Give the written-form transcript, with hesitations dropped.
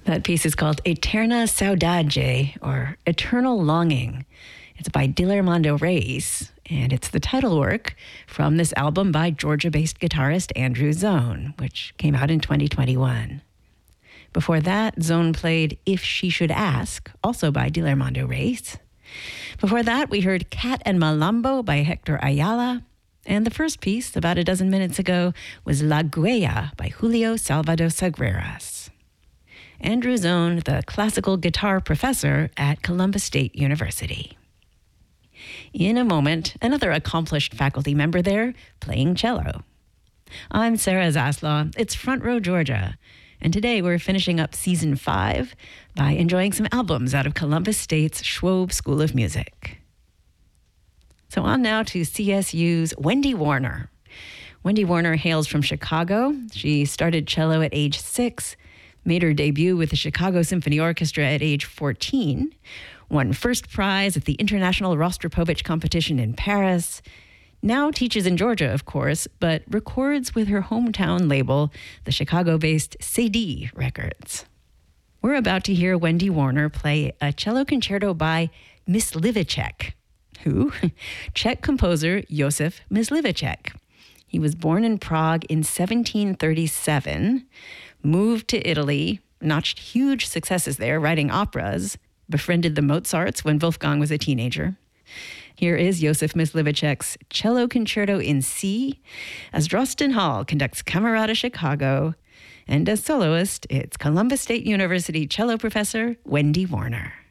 That piece is called Eterna Saudade, or Eternal Longing. It's by Dilermando Reis, and it's the title work from this album by Georgia-based guitarist Andrew Zone, which came out in 2021. Before that, Zone played If She Should Ask, also by Dilermando Reis. Before that, we heard Cat and Malambo by Hector Ayala. And the first piece, about a dozen minutes ago, was La Guaya by Julio Salvador Sagreras. Andrew Zone, the classical guitar professor at Columbus State University. In a moment, another accomplished faculty member there playing cello. I'm Sarah Zaslaw. It's Front Row Georgia. And today we're finishing up Season 5 by enjoying some albums out of Columbus State's Schwob School of Music. So on now to CSU's Wendy Warner. Wendy Warner hails from Chicago. She started cello at age 6, made her debut with the Chicago Symphony Orchestra at age 14, won first prize at the International Rostropovich competition in Paris, now teaches in Georgia, of course, but records with her hometown label, the Chicago-based Cedille Records. We're about to hear Wendy Warner play a cello concerto by Myslivacek. Who? Czech composer Josef Myslivacek. He was born in Prague in 1737, moved to Italy, notched huge successes there, writing operas, befriended the Mozarts when Wolfgang was a teenager. Here is Josef Myslivacek's Cello Concerto in C, as Drosten Hall conducts Camerata Chicago, and as soloist, it's Columbus State University cello professor Wendy Warner.